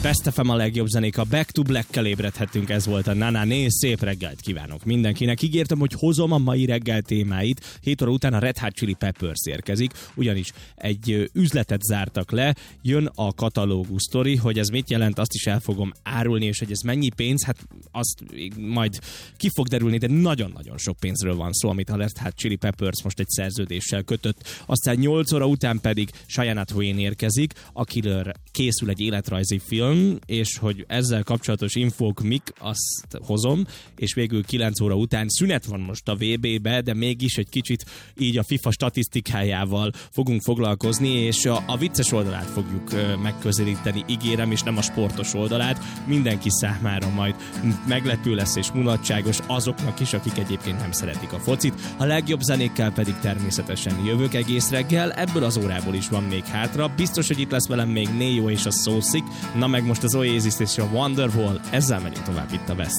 Best FM a legjobb zenék, a Back to Black-kel ébredhettünk, ez volt a Naná. Szép reggelt kívánok mindenkinek. Ígértem, hogy hozom a mai reggel témáit. 7 óra után a Red Hot Chili Peppers érkezik, ugyanis egy üzletet zártak le, jön a katalógus sztori, hogy ez mit jelent, azt is el fogom árulni, és hogy ez mennyi pénz, hát azt majd ki fog derülni, de nagyon-nagyon sok pénzről van szó, amit a Red Hot Chili Peppers most egy szerződéssel kötött. Aztán 8 óra után pedig Shania Twain érkezik, akiről készül egy életrajzi film, és hogy ezzel kapcsolatos infók mik, azt hozom, és végül 9 óra után szünet van most a VB-be, de mégis egy kicsit így a FIFA statisztikájával fogunk foglalkozni, és a vicces oldalát fogjuk megközelíteni, ígérem, és nem a sportos oldalát. Mindenki számára majd meglepő lesz és mulatságos, azoknak is, akik egyébként nem szeretik a focit. A legjobb zenékkel pedig természetesen jövök egész reggel, ebből az órából is van még hátra. Biztos, hogy itt lesz velem még Neo és a So Sick, na meg most az Oasis és a Wonderwall, ezzel megyünk tovább itt a Best